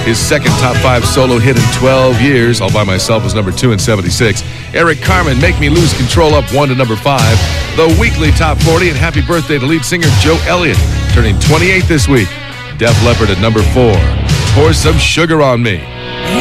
His second top 5 solo hit in 12 years, All By Myself, was number 2 in 76. Eric Carmen, Make Me Lose Control, up 1 to number 5. The weekly top 40, and happy birthday to lead singer Joe Elliott, turning 28 this week. Def Leppard at number 4. Pour Some Sugar on Me.